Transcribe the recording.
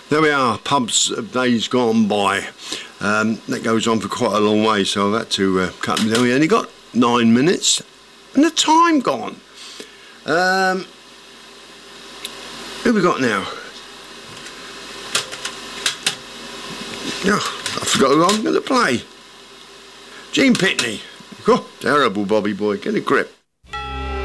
There we are, pubs of days gone by. That goes on for quite a long way, so I've had to cut them down. We only got 9 minutes, and the time gone. Who we got now? Oh, I forgot who I'm going to play. Gene Pitney. Oh, terrible, Bobby boy. Get a grip.